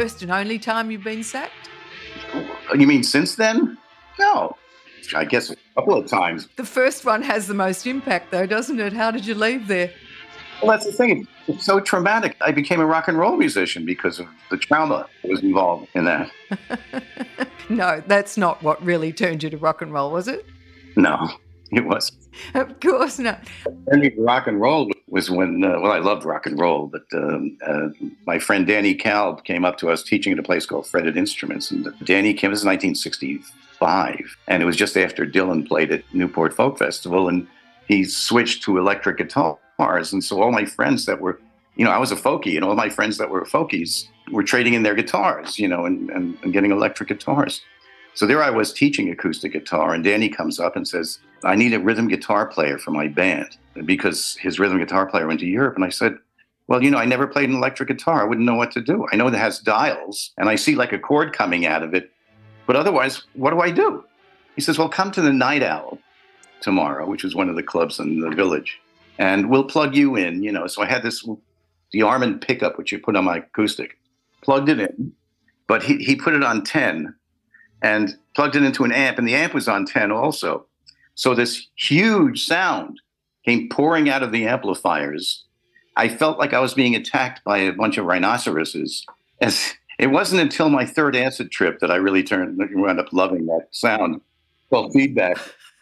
first and only time you've been sacked? You mean since then? No. I guess a couple of times. The first one has the most impact, though, doesn't it? How did you leave there? Well, that's the thing. It's so traumatic. I became a rock and roll musician because of the trauma that was involved in that. No, that's not what really turned you to rock and roll, was it? No, it wasn't. Of course not. Rock and roll was when, I loved rock and roll, but my friend Danny Kalb came up to us teaching at a place called Fretted Instruments. And Danny came, this is 1965, and it was just after Dylan played at Newport Folk Festival, and he switched to electric guitars. And so all my friends that were, I was a folkie, and all my friends that were folkies were trading in their guitars, and getting electric guitars. So there I was teaching acoustic guitar, and Danny comes up and says, I need a rhythm guitar player for my band, because his rhythm guitar player went to Europe. And I said, well, I never played an electric guitar. I wouldn't know what to do. I know it has dials, and I see like a chord coming out of it. But otherwise, what do I do? He says, well, come to the Night Owl tomorrow, which is one of the clubs in the village, and we'll plug you in, So I had the Armin pickup, which you put on my acoustic, plugged it in, but he put it on 10 and plugged it into an amp, and the amp was on 10 also. So this huge sound came pouring out of the amplifiers. I felt like I was being attacked by a bunch of rhinoceroses. It wasn't until my third acid trip that I really wound up loving that sound called feedback.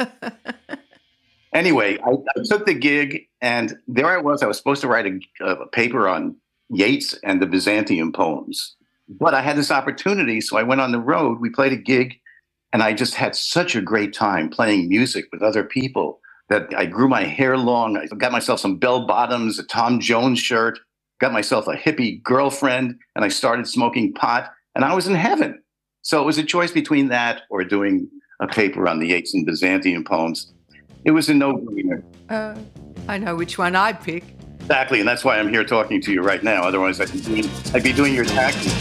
Anyway, I took the gig, and there I was supposed to write a paper on Yeats and the Byzantium poems. But I had this opportunity, so I went on the road. We played a gig, and I just had such a great time playing music with other people that I grew my hair long. I got myself some bell bottoms, a Tom Jones shirt, got myself a hippie girlfriend, and I started smoking pot, and I was in heaven. So it was a choice between that or doing a paper on the Yeats and Byzantium poems. It was a no-brainer. I know which one I'd pick. Exactly, and that's why I'm here talking to you right now. Otherwise, I'd be doing your taxes.